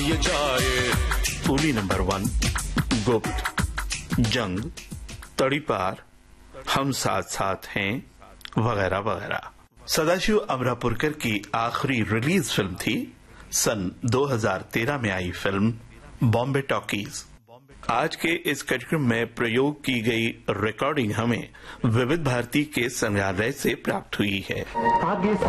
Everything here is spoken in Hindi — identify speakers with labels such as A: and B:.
A: ये जाए
B: कूली नंबर 1, गुप्त, जंग, तड़ीपार, हम साथ साथ हैं, वगैरह वगैरह। सदाशिव अमरापुरकर की आखिरी रिलीज फिल्म थी सन 2013 में आई फिल्म बॉम्बे टॉकीज। आज के इस कार्यक्रम में प्रयोग की गई रिकॉर्डिंग हमें विविध भारती के संग्रहालय से प्राप्त हुई है।